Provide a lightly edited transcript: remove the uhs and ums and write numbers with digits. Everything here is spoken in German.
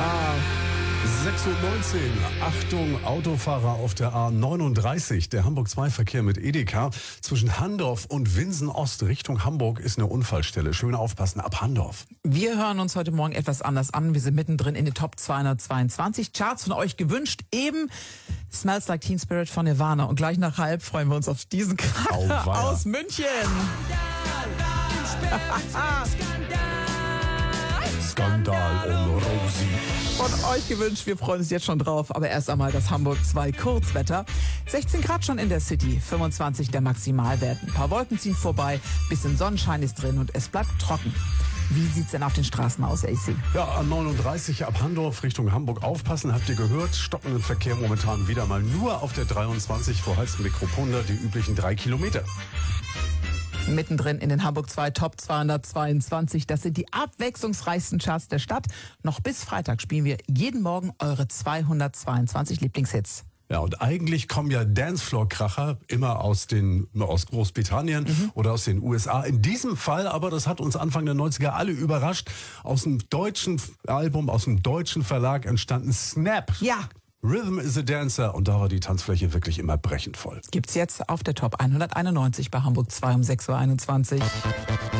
6:19 Uhr. Achtung, Autofahrer auf der A39. Der Hamburg-2-Verkehr mit Edeka. Zwischen Handorf und Winsen-Ost Richtung Hamburg ist eine Unfallstelle. Schön aufpassen, ab Handorf. Wir hören uns heute Morgen etwas anders an. Wir sind mittendrin in den Top 222. Charts von euch gewünscht. Eben Smells Like Teen Spirit von Nirvana. Und gleich nach halb freuen wir uns auf diesen Charakter aus München. Skandal um Rosi. Von euch gewünscht, wir freuen uns jetzt schon drauf. Aber erst einmal das Hamburg 2 Kurzwetter. 16 Grad schon in der City, 25 der Maximalwert. Ein paar Wolken ziehen vorbei, bisschen Sonnenschein ist drin und es bleibt trocken. Wie sieht's denn auf den Straßen aus, AC? Ja, A39 ab Handorf Richtung Hamburg aufpassen, habt ihr gehört. Stockenden Verkehr momentan wieder mal nur auf der 23 vor Halstenbek-Kropunda, die üblichen 3 Kilometer. Mittendrin in den Hamburg 2 Top 222. Das sind die abwechslungsreichsten Charts der Stadt. Noch bis Freitag spielen wir jeden Morgen eure 222 Lieblingshits. Ja, und eigentlich kommen ja Dancefloor-Kracher immer aus Großbritannien oder aus den USA. In diesem Fall aber, das hat uns Anfang der 90er alle überrascht, aus dem deutschen Album, aus dem deutschen Verlag entstanden Snap. Ja. Rhythm is a Dancer. Und da war die Tanzfläche wirklich immer brechend voll. Gibt's jetzt auf der Top 191 bei Hamburg 2 um 6:21 Uhr.